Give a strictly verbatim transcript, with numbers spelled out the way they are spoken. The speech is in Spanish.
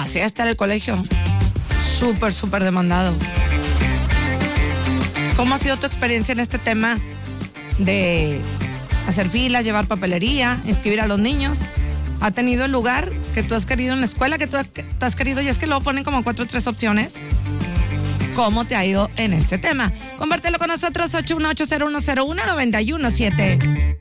Así está el colegio. Súper, súper demandado. ¿Cómo ha sido tu experiencia en este tema de hacer fila, llevar papelería, inscribir a los niños? ¿Ha tenido el lugar que tú has querido en la escuela, que tú has querido? Y es que luego ponen como cuatro o tres opciones. ¿Cómo te ha ido en este tema? Compártelo con nosotros, ocho uno ocho cero uno cero uno nueve uno siete.